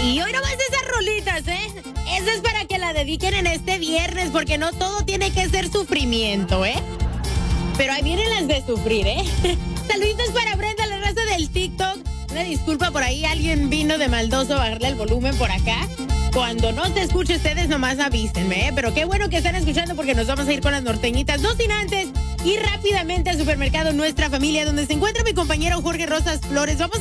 Y hoy nomás esas rolitas, Esa es para que la dediquen en este viernes, porque no todo tiene que ser sufrimiento, Pero ahí vienen las de sufrir, Saluditos para Brenda, la raza del TikTok. Una disculpa por ahí, alguien vino de maldoso a bajarle el volumen por acá. Cuando no se escuche, ustedes nomás avísenme, Pero qué bueno que están escuchando, porque nos vamos a ir con las norteñitas. No sin antes ir rápidamente al supermercado Nuestra Familia, donde se encuentra mi compañero Jorge Rosas Flores. Vamos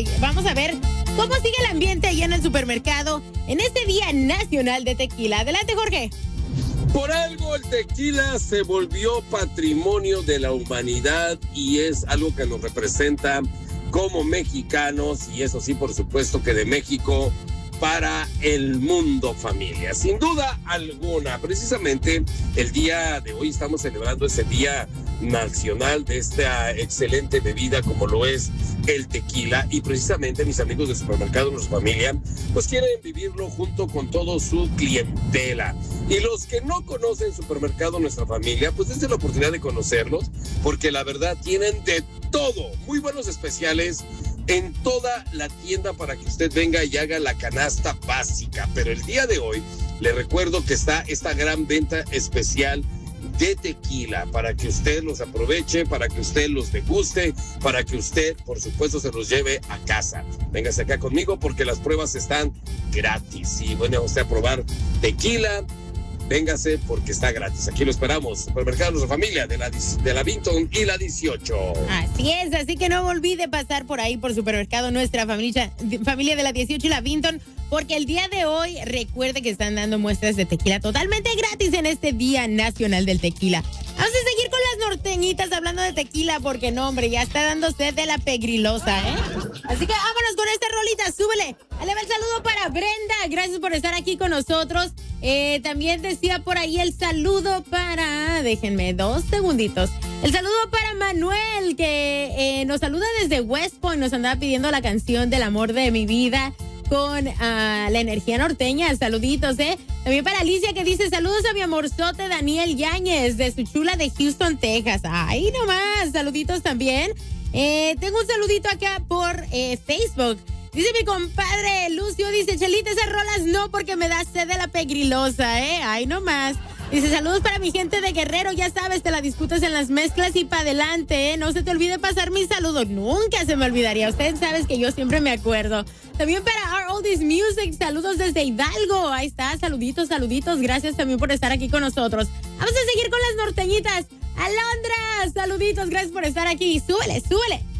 a ver cómo sigue el ambiente allá en el supermercado en este Día Nacional de Tequila. Adelante, Jorge. Por algo el tequila se volvió patrimonio de la humanidad y es algo que nos representa como mexicanos, y eso sí, por supuesto que de México para el mundo, familia. Sin duda alguna, precisamente el día de hoy estamos celebrando ese Día Nacional de esta excelente bebida como lo es el tequila, y precisamente mis amigos de Supermercado Nuestra Familia pues quieren vivirlo junto con todo su clientela. Y los que no conocen Supermercado Nuestra Familia, pues desde la oportunidad de conocerlos, porque la verdad tienen de todo, muy buenos especiales en toda la tienda para que usted venga y haga la canasta básica. Pero el día de hoy le recuerdo que está esta gran venta especial de tequila para que usted los aproveche, para que usted los deguste, para que usted, por supuesto, se los lleve a casa. Véngase acá conmigo porque las pruebas están gratis. Y bueno, usted a probar tequila, véngase porque está gratis. Aquí lo esperamos. Supermercado Nuestra Familia de la Vinton y la 18. Así es, así que no olvide pasar por ahí por Supermercado Nuestra Familia de la 18 y la Vinton, porque el día de hoy recuerde que están dando muestras de tequila totalmente gratis en este Día Nacional del Tequila. Vamos a seguir con las norteñitas hablando de tequila, porque no, hombre, ya está dando sed de la pegrilosa, Así que vámonos con esta rolita, súbele. Eleva el saludo para Brenda, gracias por estar aquí con nosotros. También decía por ahí el saludo para, déjenme 2 segunditos. El saludo para Manuel, que nos saluda desde West Point, nos andaba pidiendo la canción del amor de mi vida con la energía norteña. Saluditos, También para Alicia, que dice saludos a mi amorzote Daniel Yáñez de su chula de Houston, Texas. Ahí nomás, saluditos también. Tengo un saludito acá por Facebook. Dice mi compadre Lucio, dice, Chelita, esas rolas no, porque me da sed de la pegrilosa, Ahí nomás. Dice, saludos para mi gente de Guerrero, ya sabes, te la disputas en las mezclas y para adelante, No se te olvide pasar mis saludos, nunca se me olvidaría. Ustedes saben que yo siempre me acuerdo. También para Our Oldies Music, saludos desde Hidalgo. Ahí está, saluditos, gracias también por estar aquí con nosotros. Vamos a seguir con las norteñitas. Alondra, saluditos, gracias por estar aquí. Súbele.